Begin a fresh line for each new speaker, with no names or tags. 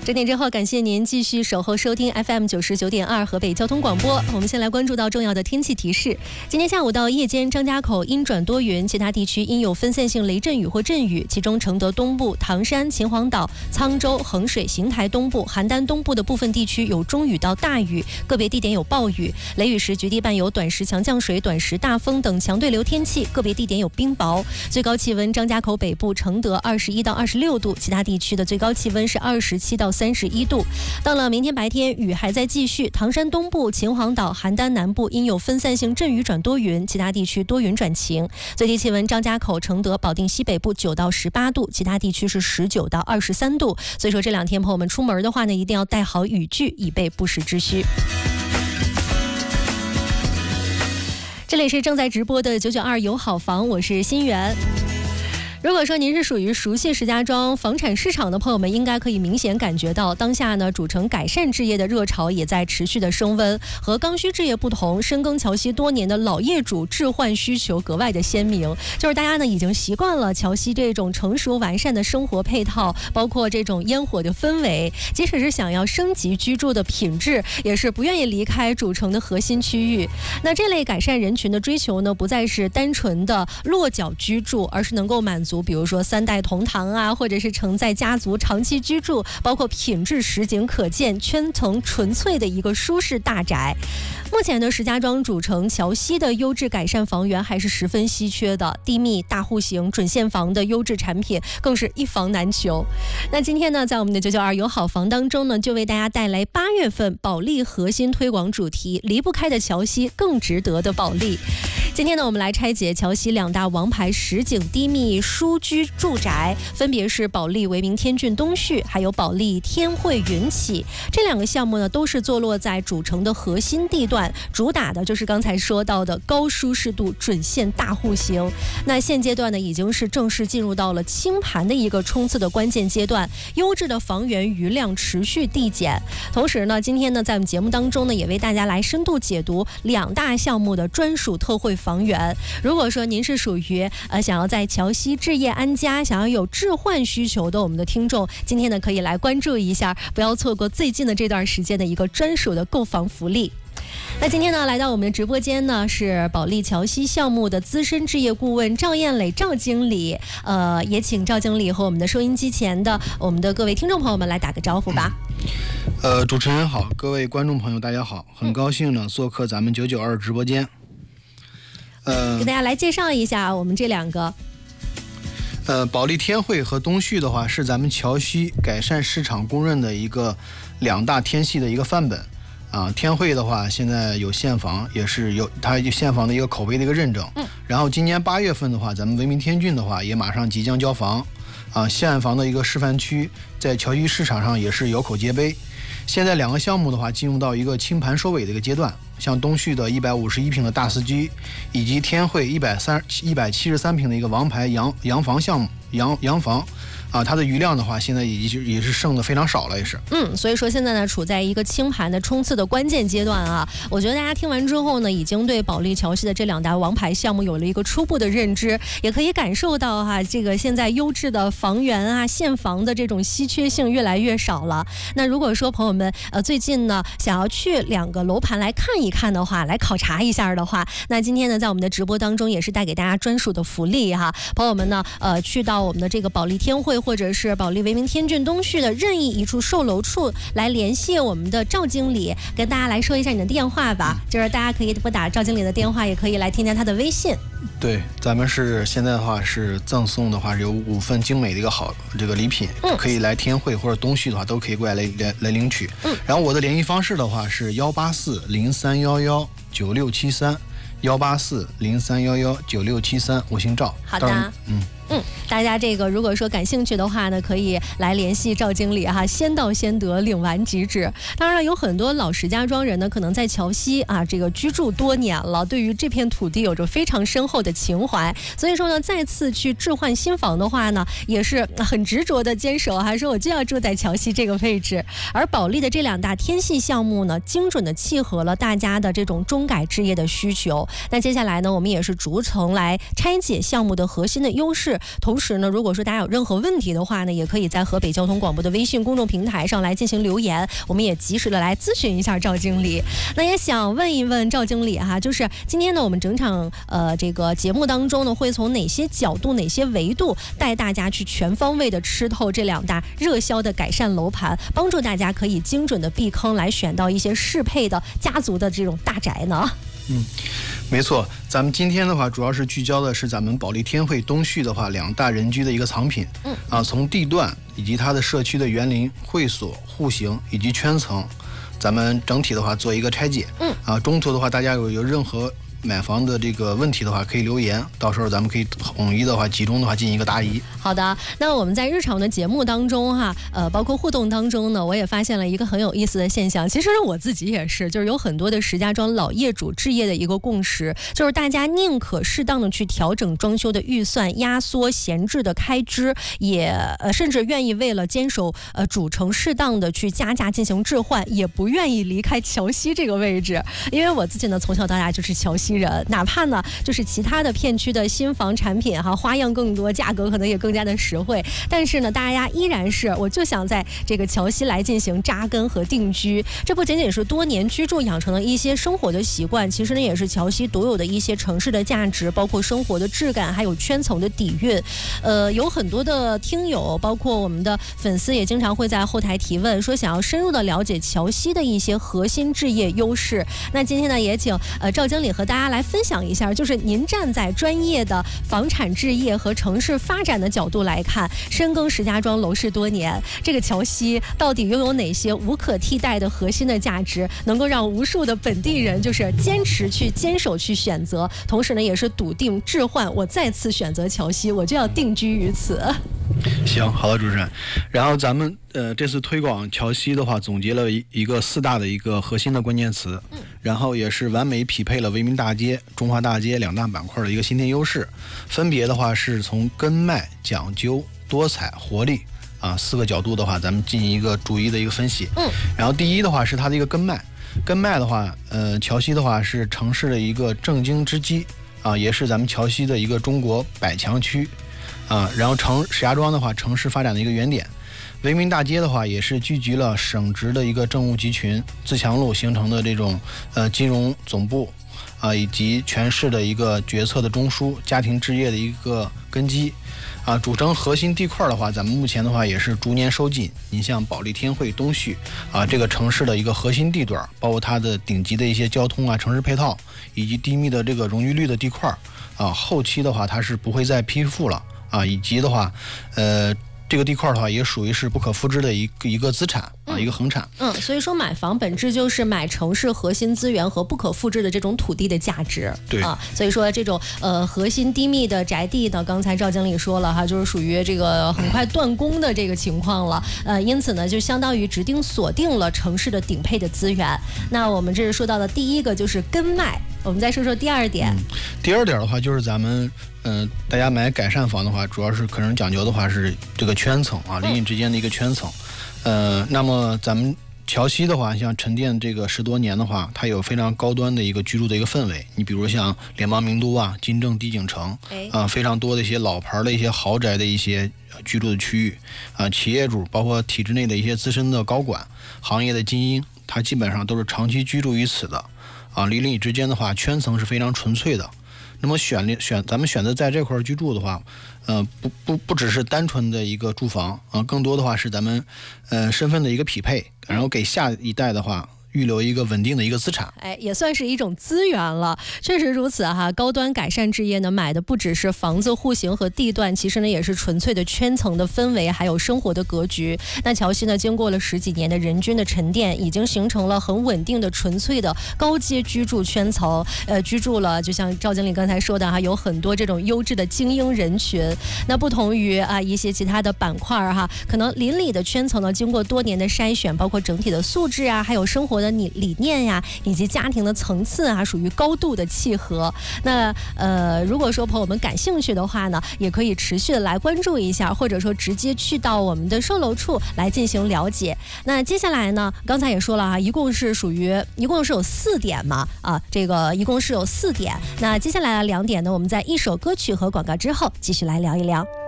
整点之后，感谢您继续守候收听 FM99.2 河北交通广播。我们先来关注到重要的天气提示。今天下午到夜间，张家口阴转多云，其他地区阴有分散性雷阵雨或阵雨，其中承德东部、唐山、秦皇岛、沧州、衡水、邢台东部、邯郸东部的部分地区有中雨到大雨，个别地点有暴雨，雷雨时局地伴有短时强降水、短时大风等强对流天气，个别地点有冰雹。最高气温，张家口北部、承德21到26度，其他地区的最高气温是27到31度。到了明天白天，雨还在继续，唐山东部、秦皇岛、邯郸南部阴有分散性阵雨转多云，其他地区多云转晴。最低气温，张家口、承德、保定西北部9到18度，其他地区是19到23度。所以说这两天朋友们出门的话呢，一定要带好雨具，以备不时之需。这里是正在直播的992有好房，我是新源。如果说您是属于熟悉石家庄房产市场的朋友们，应该可以明显感觉到，当下呢主城改善置业的热潮也在持续的升温。和刚需置业不同，深耕桥西多年的老业主置换需求格外的鲜明，就是大家呢已经习惯了桥西这种成熟完善的生活配套，包括这种烟火的氛围，即使是想要升级居住的品质，也是不愿意离开主城的核心区域。那这类改善人群的追求呢，不再是单纯的落脚居住，而是能够满足比如说3代同堂啊，或者是承载家族长期居住，包括品质实景可见、圈层纯粹的一个舒适大宅。目前的石家庄主城桥西的优质改善房源还是十分稀缺的，低密大户型准现房的优质产品更是一房难求。那今天呢，在我们的992有好房当中呢，就为大家带来8月份保利核心推广主题，离不开的桥西，更值得的保利。今天呢，我们来拆解桥西2大王牌实景低密舒居住宅，分别是保利维明天骏东旭，还有保利天汇云起。这2个项目呢，都是坐落在主城的核心地段，主打的就是刚才说到的高舒适度准现大户型。那现阶段呢，已经是正式进入到了清盘的一个冲刺的关键阶段，优质的房源余量持续递减。同时呢，今天呢，在我们节目当中呢，也为大家来深度解读2大项目的专属特惠房源。如果说您是属于想要在桥西置业安家，想要有置换需求的我们的听众，今天呢可以来关注一下，不要错过最近的这段时间的一个专属的购房福利。那今天呢，来到我们的直播间呢，是保利桥西项目的资深置业顾问赵艳磊赵经理，也请赵经理和我们的收音机前的我们的各位听众朋友们来打个招呼吧。
主持人好，各位观众朋友大家好，很高兴呢做客咱们992直播间。
给大家来介绍一下我们这2个。
保利天汇和东旭的话，是咱们桥西改善市场公认的一个2大天系的一个范本啊。天汇的话，现在有现房，也是有它现房的一个口碑的一个认证。然后今年8月份的话，咱们维明天骏的话也马上即将交房啊，现房的一个示范区，在桥西市场上也是有口皆碑。现在2个项目的话，进入到一个清盘收尾的一个阶段。像东旭的151平的大四居，以及天汇173平的一个王牌洋房项目洋房啊，它的余量的话，现在也是剩的非常少了，也是。
所以说现在呢，处在一个清盘的冲刺的关键阶段啊。我觉得大家听完之后呢，已经对保利桥西的这2大王牌项目有了一个初步的认知，也可以感受到哈，这个现在优质的房源啊、现房的这种稀缺性越来越少了。那如果说朋友们最近呢想要去2个楼盘来看一看的话，来考察一下的话，那今天呢在我们的直播当中也是带给大家专属的福利哈。朋友们呢去到我们的这个保利天汇或者是保利维明天骏东旭的任意一处售楼处来联系我们的赵经理，跟大家来说一下你的电话吧，就是大家可以拨打赵经理的电话，也可以来添加他的微信。
对，咱们是现在的话是赠送的话是有5份精美的一个好这个礼品，可以来天汇或者东旭的话都可以过来领取。然后我的联系方式的话是18403119673，18403119673，我姓赵。
好的，大家这个如果说感兴趣的话呢，可以来联系赵经理哈，先到先得，领完即止。当然了，有很多老石家庄人呢，可能在桥西啊这个居住多年了，对于这片土地有着非常深厚的情怀，所以说呢，再次去置换新房的话呢，也是很执着的坚守，还说我就要住在桥西这个位置。而保利的这2大天系项目呢，精准的契合了大家的这种中改置业的需求。那接下来呢，我们也是逐层来拆解项目的核心的优势。 市。同时呢，如果说大家有任何问题的话呢，也可以在河北交通广播的微信公众平台上来进行留言，我们也及时的来咨询一下赵经理。那也想问一问赵经理哈，就是今天呢，我们整场这个节目当中呢，会从哪些角度、哪些维度带大家去全方位的吃透这2大热销的改善楼盘，帮助大家可以精准的避坑，来选到一些适配的家族的这种大宅呢？
没错，咱们今天的话主要是聚焦的是咱们保利天汇东旭的话2大人居的一个藏品。从地段以及它的社区的园林、会所、户型以及圈层，咱们整体的话做一个拆解。中途的话大家有任何买房的这个问题的话，可以留言，到时候咱们可以统一的话、集中的话进行一个答疑。
好的，那我们在日常的节目当中哈，包括互动当中呢，我也发现了一个很有意思的现象。其实我自己也是，就是有很多的石家庄老业主置业的一个共识，就是大家宁可适当的去调整装修的预算，压缩闲置的开支，也甚至愿意为了坚守主城适当的去加价进行置换，也不愿意离开桥西这个位置。因为我自己呢从小到大就是桥西人，哪怕呢就是其他的片区的新房产品哈，花样更多，价格可能也更加的实惠，但是呢大家依然是我就想在这个桥西来进行扎根和定居。这不仅仅是多年居住养成了一些生活的习惯，其实呢也是桥西独有的一些城市的价值，包括生活的质感，还有圈层的底蕴。有很多的听友，包括我们的粉丝也经常会在后台提问，说想要深入的了解桥西的一些核心置业优势。那今天呢也请赵经理和大家来分享一下，就是您站在专业的房产置业和城市发展的角度来看，深耕石家庄楼市多年，这个桥西到底拥有哪些无可替代的核心的价值，能够让无数的本地人就是坚守去选择，同时呢也是笃定置换，我再次选择桥西，我就要定居于此。
行，好的，主持人。然后咱们这次推广桥西的话，总结了一个4大的一个核心的关键词，然后也是完美匹配了维民大街、中华大街2大板块的一个先天优势，分别的话是从根脉、讲究、多彩、活力4个角度的话，咱们进行一个逐一的一个分析。然后第一的话是它的一个根脉，根脉的话，桥西的话是城市的一个正经之基也是咱们桥西的一个中国100强区。然后石家庄的话，城市发展的一个原点。维民大街的话，也是聚集了省直的一个政务集群，自强路形成的这种金融总部以及全市的一个决策的中枢，家庭置业的一个根基主城核心地块的话，咱们目前的话也是逐年收紧。你像保利天汇东旭这个城市的一个核心地段，包括它的顶级的一些交通城市配套以及低密的这个容积率的地块后期的话它是不会再批复了以及的话这个地块的话也属于是不可复制的一个资产一个恒产。
所以说买房本质就是买城市核心资源和不可复制的这种土地的价值。
对
所以说这种核心低密的宅地呢，刚才赵经理说了哈，就是属于这个很快断供的这个情况了。因此呢，就相当于指定锁定了城市的顶配的资源。那我们这是说到的第一个就是根脉，我们再说说第2点。
第2点的话就是咱们大家买改善房的话，主要是可能讲究的话是这个圈层邻里之间的一个圈层。那么咱们桥西的话，像沉淀这个10多年的话，它有非常高端的一个居住的一个氛围。你比如像联邦名都金正帝景城非常多的一些老牌的一些豪宅的一些居住的区域企业主包括体制内的一些资深的高管、行业的精英，它基本上都是长期居住于此的邻里之间的话，圈层是非常纯粹的。那么咱们选择在这块居住的话，不只是单纯的一个住房更多的话是咱们身份的一个匹配，然后给下一代的话预留一个稳定的一个资产，
也算是一种资源了。确实如此哈，高端改善置业呢，买的不只是房子、户型和地段，其实呢也是纯粹的圈层的氛围，还有生活的格局。那桥西呢，经过了10几年的人均的沉淀，已经形成了很稳定的、纯粹的高阶居住圈层。居住了，就像赵经理刚才说的哈，有很多这种优质的精英人群。那不同于一些其他的板块可能邻里的圈层呢，经过多年的筛选，包括整体的素质还有生活的的理念呀，以及家庭的层次啊，属于高度的契合。那如果说朋友们感兴趣的话呢，也可以持续的来关注一下，或者说直接去到我们的售楼处来进行了解。那接下来呢，刚才也说了啊，一共是有4点嘛，这个一共是有4点。那接下来的2点呢，我们在一首歌曲和广告之后继续来聊一聊。